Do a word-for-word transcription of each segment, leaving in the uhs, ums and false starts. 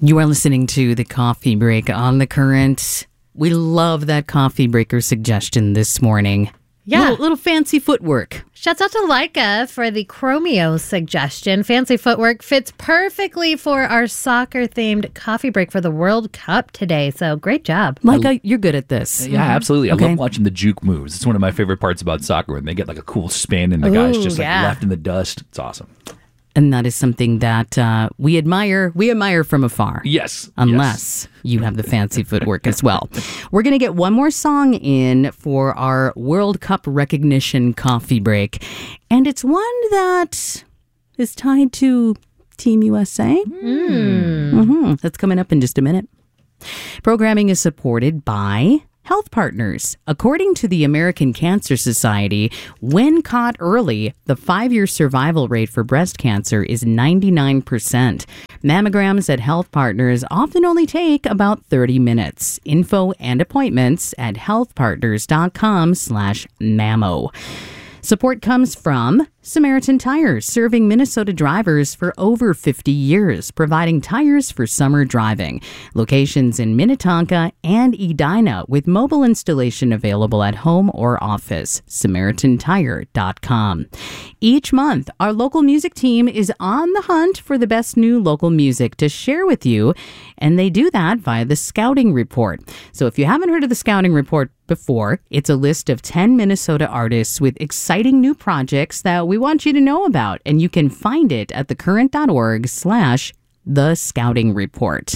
You are listening to the Coffee Break on The Current. We love that coffee breaker suggestion this morning. Yeah. Little, little fancy footwork. Shouts out to Leica for the Chromeo suggestion. Fancy footwork fits perfectly for our soccer-themed coffee break for the World Cup today. So great job. Leica, you're good at this. Yeah, absolutely. I Okay. love watching the juke moves. It's one of my favorite parts about soccer when they get like a cool spin and the guy's Ooh, just like yeah. left in the dust. It's awesome. And that is something that uh, we admire. We admire from afar. Yes. Unless you have the fancy footwork as well. We're going to get one more song in for our World Cup recognition coffee break. And it's one that is tied to Team U S A. Mm. Mm-hmm. That's coming up in just a minute. Programming is supported by Health Partners. According to the American Cancer Society, when caught early, the five-year survival rate for breast cancer is ninety-nine percent. Mammograms at Health Partners often only take about thirty minutes. Info and appointments at healthpartners.com slash mammo. Support comes from Samaritan Tires, serving Minnesota drivers for over fifty years, providing tires for summer driving. Locations in Minnetonka and Edina, with mobile installation available at home or office. Samaritan Tire dot com. Each month, our local music team is on the hunt for the best new local music to share with you, and they do that via the Scouting Report. So if you haven't heard of the Scouting Report before, it's a list of ten Minnesota artists with exciting new projects that we want you to know about, and you can find it at thecurrent.org slash the Scouting Report.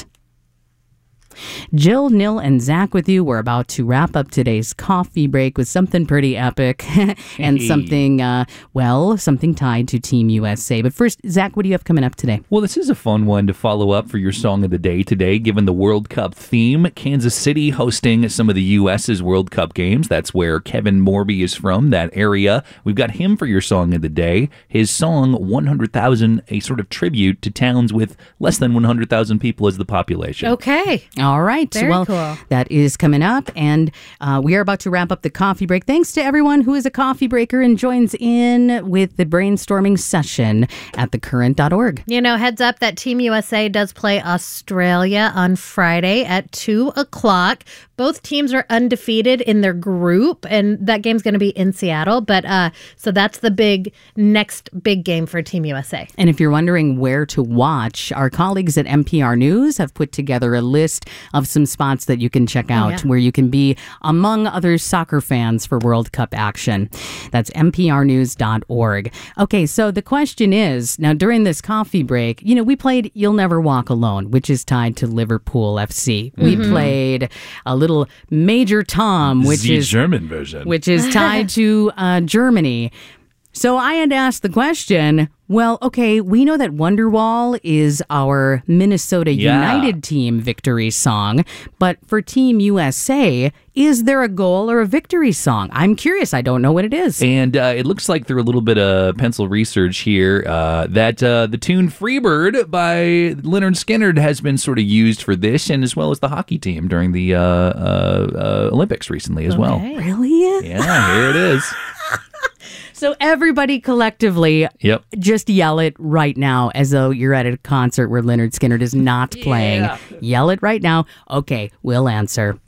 Jill, Nil, and Zach with you. We're about to wrap up today's coffee break with something pretty epic and Hey. something, uh, well, something tied to Team U S A. But first, Zach, what do you have coming up today? Well, this is a fun one to follow up for your song of the day today, given the World Cup theme. Kansas City hosting some of the U S's World Cup games. That's where Kevin Morby is from, that area. We've got him for your song of the day. His song, one hundred thousand, a sort of tribute to towns with less than one hundred thousand people as the population. Okay. All right. Very well, cool. that is coming up, and uh, we are about to wrap up the coffee break. Thanks to everyone who is a coffee breaker and joins in with the brainstorming session at the current dot org. You know, heads up that Team U S A does play Australia on Friday at two o'clock. Both teams are undefeated in their group, and that game's going to be in Seattle. But uh, so that's the big next big game for Team U S A. And if you're wondering where to watch, our colleagues at N P R News have put together a list of some spots that you can check out yeah. where you can be among other soccer fans for World Cup action. That's N P R news dot org. Okay, so the question is, now during this coffee break, you know, we played You'll Never Walk Alone, which is tied to Liverpool F C. We Mm-hmm. played a little Major Tom, which the is German version. which is tied to uh, Germany. So I had asked the question, well, okay, we know that Wonderwall is our Minnesota Yeah. United team victory song, but for Team U S A, is there a goal or a victory song? I'm curious. I don't know what it is. And uh, it looks like through a little bit of pencil research here uh, that uh, the tune Freebird by Leonard Skinner has been sort of used for this, and as well as the hockey team during the uh, uh, uh, Olympics recently as well. Okay. Really? Yeah, here it is. So everybody collectively Yep. just yell it right now as though you're at a concert where Leonard Skinner is not playing. Yeah. Yell it right now. Okay, we'll answer.